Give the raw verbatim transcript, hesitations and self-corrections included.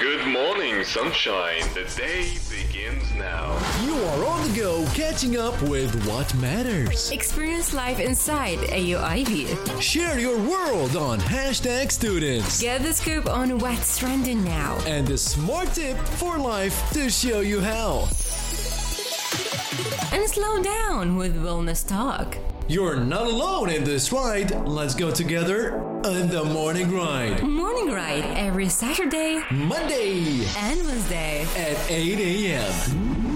Good morning, sunshine. The day begins now. You are on the go, catching up with what matters. Experience life inside A U I B. Share your world on hashtag students. Get the scoop on what's trending now. And the smart tip for life to show you how. And slow down with wellness talk. You're not alone in this ride. Let's go together on the morning ride. Morning ride every Saturday, Monday and Wednesday at eight a.m.